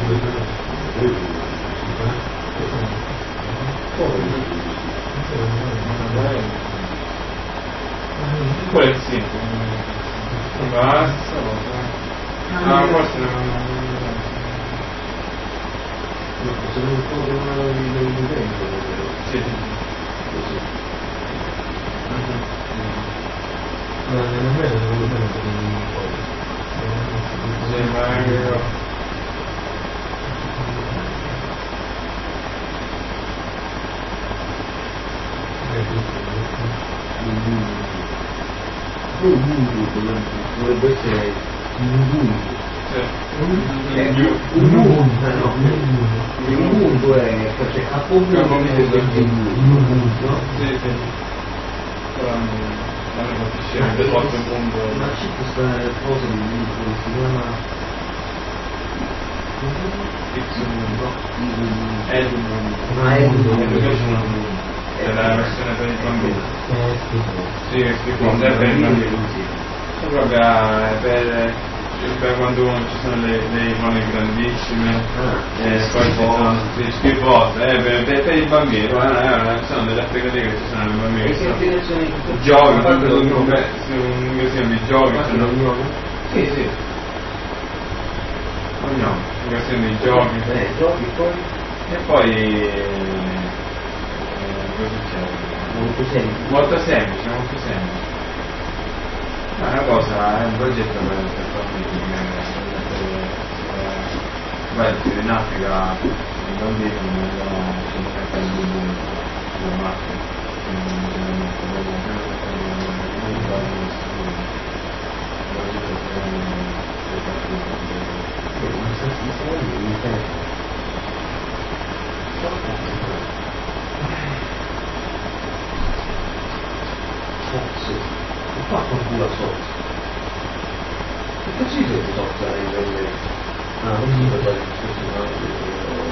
Quello sì, basta, forse non... Sono un po' di tempo, Sì. Ma non è un Sì, ma io... dovrebbe essere il mondo è cioè capomondo del mondo, no? Sì. Però non mi capisce del vostro mondo. Ma c'è questa cosa di mondo che si chiama Education è la versione per i bambini. Sì, è scritto per i bambini. È proprio per quando ci sono le icone grandissime, poi ci sono schifose, per i bambini, sono delle applicativi che ci sono per i bambini. Giochi, un casino di giochi. Sì. No, questione di giochi. Giochi poi? E poi cosa c'è? Molto semplice. Ma è una cosa, è un progetto per bambini. In Africa i bambini non ci mettono il buio sulla macchina. Qua qualcuno sotto. Che così si sotto a livello? Non si può dare